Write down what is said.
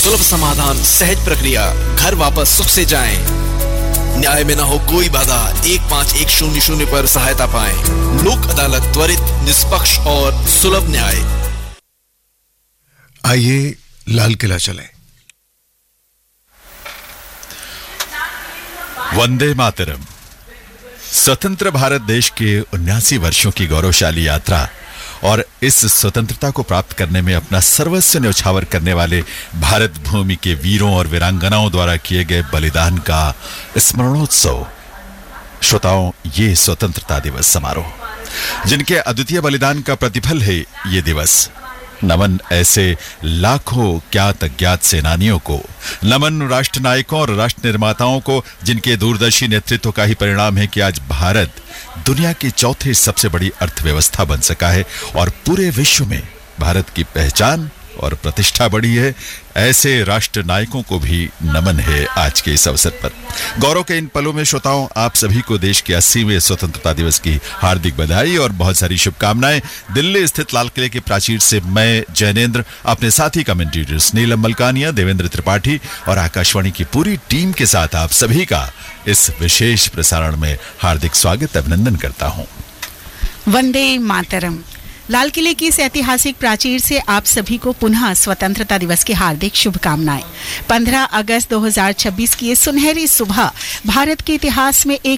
सुलभ समाधान, सहज प्रक्रिया, घर वापस सुख से जाएं। न्याय में न हो कोई बाधा, 1510 पर सहायता पाएं। लोक अदालत, त्वरित, निष्पक्ष और सुलभ न्याय। आइए लाल किला चलें। वंदे मातरम। स्वतंत्र भारत देश के 79 वर्षों की गौरवशाली यात्रा और इस स्वतंत्रता को प्राप्त करने में अपना सर्वस्व न्यौछावर करने वाले भारत भूमि के वीरों और वीरांगनाओं द्वारा किए गए बलिदान का स्मरणोत्सव। श्रोताओं, ये स्वतंत्रता दिवस समारोह, जिनके अद्वितीय बलिदान का प्रतिफल है ये दिवस। नमन ऐसे लाखों ज्ञात अज्ञात सेनानियों को, नमन राष्ट्र नायकों और राष्ट्र निर्माताओं को, जिनके दूरदर्शी नेतृत्व का ही परिणाम है कि आज भारत दुनिया की चौथी सबसे बड़ी अर्थव्यवस्था बन सका है और पूरे विश्व में भारत की पहचान और प्रतिष्ठा बढ़ी है। ऐसे राष्ट्र नायकों को भी नमन है आज के इस अवसर पर। गौरव के इन पलों में श्रोताओं, आप सभी को देश के 80वें स्वतंत्रता दिवस की हार्दिक बधाई और बहुत सारी शुभकामनाएं। दिल्ली स्थित लाल किले के प्राचीर से मैं जैनेंद्र, अपने साथी कमेंटेटर्स नीलम मलकानिया, देवेंद्र त्रिपाठी और आकाशवाणी की पूरी टीम के साथ आप सभी का इस विशेष प्रसारण में हार्दिक स्वागत, अभिनंदन करता हूं। वंदे मातरम। लाल किले की इस ऐतिहासिक प्राचीर से आप सभी को पुनः स्वतंत्रता दिवस की हार्दिक शुभकामनाएं। 15 अगस्त 2026 की ये सुनहरी सुबह भारत के इतिहास में एक